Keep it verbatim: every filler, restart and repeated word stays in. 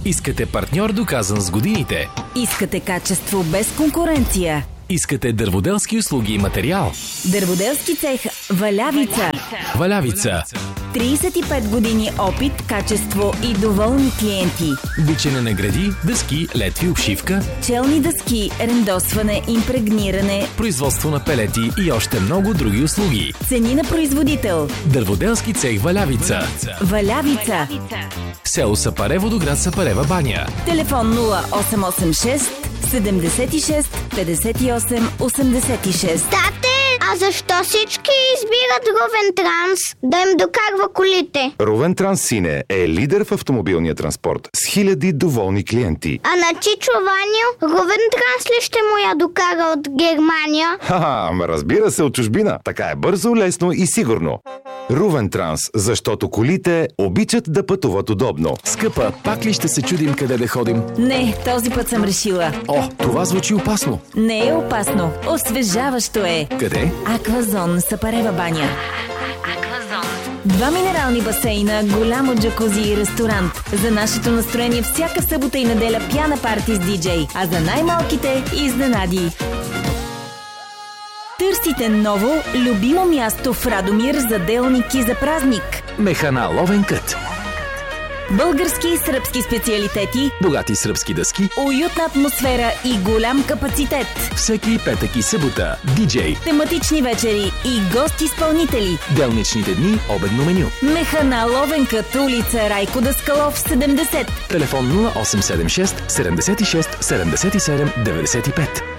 Искате партньор доказан с годините? Искате качество без конкуренция? Искате дърводелски услуги и материал? Дърводелски цех Валявица. Валявица. тридесет и пет години опит, качество и доволни клиенти. Бичене на гради, дъски, летви, обшивка, Челни дъски, рендосване, импрегниране, производство на пелети и още много други услуги. цени на производител. Дърводелски цех Валявица. Валявица. Село Сапарево до град Сапарева баня. Телефон нула осем осем шест седемдесет и шест петдесет и осем осемдесет и шест. Тате, а защо всички избират Ровен Транс да им докарва колите? Ровен Транс Сине е лидер в автомобилния транспорт с хиляди доволни клиенти. А на Чичо Ваню Ровен Транс ли ще му я докара от Германия? Ха-ха, ама разбира се, от чужбина. Така е бързо, лесно и сигурно. Ровен Транс, защото колите обичат да пътуват удобно. Скъпа, пак ли ще се чудим къде да ходим? Не, този път съм решила. О, това звучи опасно. Не е опасно. Освежаващо е. Къде? Аквазон, Сапарева баня. Два минерални басейна, голямо джакузи и ресторант. За нашето настроение всяка събота и неделя пяна парти с диджей, а за най-малките изненади. Търсите ново, любимо място в Радомир за делники за празник. Механа Ловен кът. Български и сръбски специалитети, Богати сръбски дъски. уютна атмосфера и голям капацитет. Всеки петък и събота. Диджей. Тематични вечери и гост-изпълнители. Делничните дни обедно меню. Механа Ловенкът, улица Райко Даскалов, седемдесет. Телефон нула осем седем шест седемдесет и шест седемдесет и седем деветдесет и пет.